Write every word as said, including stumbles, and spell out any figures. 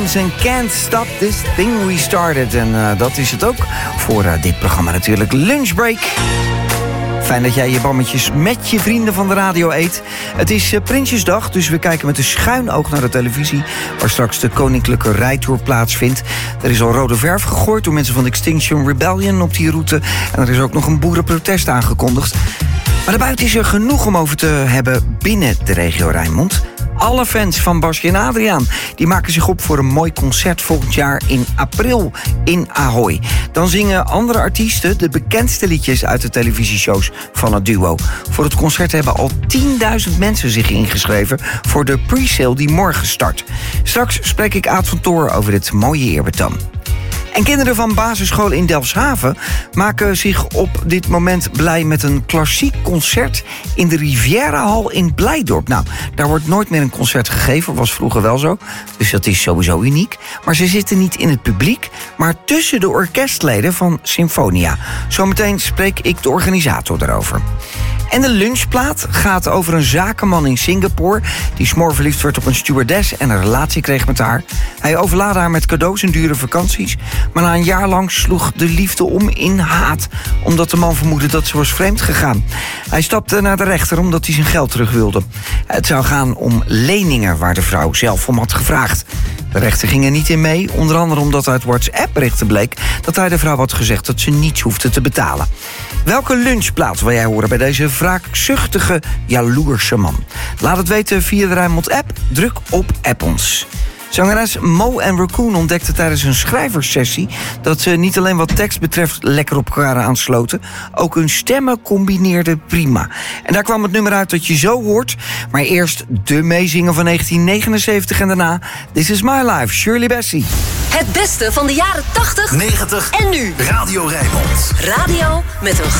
En Can't Stop This Thing We Started. En uh, dat is het ook voor uh, dit programma natuurlijk. Lunchbreak. Fijn dat jij je bammetjes met je vrienden van de radio eet. Het is uh, Prinsjesdag, dus we kijken met een schuin oog naar de televisie, waar straks de koninklijke rijtour plaatsvindt. Er is al rode verf gegooid door mensen van Extinction Rebellion op die route. En er is ook nog een boerenprotest aangekondigd. Maar daarbuiten is er genoeg om over te hebben binnen de regio Rijnmond. Alle fans van Basje en Adriaan die maken zich op voor een mooi concert volgend jaar in april in Ahoy. Dan zingen andere artiesten de bekendste liedjes uit de televisieshows van het duo. Voor het concert hebben al tienduizend mensen zich ingeschreven voor de pre-sale die morgen start. Straks spreek ik Aad van Toor over dit mooie eerbetoon. En kinderen van basisschool in Delfshaven maken zich op dit moment blij met een klassiek concert in de Rivierahal in Blijdorp. Nou, daar wordt nooit meer een concert gegeven, was vroeger wel zo, dus dat is sowieso uniek. Maar ze zitten niet in het publiek, maar tussen de orkestleden van Symfonia. Zometeen spreek ik de organisator daarover. En de lunchplaat gaat over een zakenman in Singapore die smoorverliefd werd op een stewardess en een relatie kreeg met haar. Hij overlaadde haar met cadeaus en dure vakanties, maar na een jaar lang sloeg de liefde om in haat, omdat de man vermoedde dat ze was vreemd gegaan. Hij stapte naar de rechter omdat hij zijn geld terug wilde. Het zou gaan om leningen waar de vrouw zelf om had gevraagd. De rechter ging er niet in mee, onder andere omdat uit WhatsApp-berichten bleek dat hij de vrouw had gezegd dat ze niets hoefde te betalen. Welke lunchplaat wil jij horen bij deze wraakzuchtige, jaloerse man? Laat het weten via de Rijnmond-app. Druk op App ons. Zangeres Mo en Raccoon ontdekte tijdens een schrijverssessie dat ze niet alleen wat tekst betreft lekker op elkaar aansloten, ook hun stemmen combineerden prima. En daar kwam het nummer uit dat je zo hoort. Maar eerst de meezingen van negentien negenenzeventig en daarna This Is My Life, Shirley Bassey. Het beste van de jaren tachtig, negentig en nu. Radio Rijnmond. Radio met een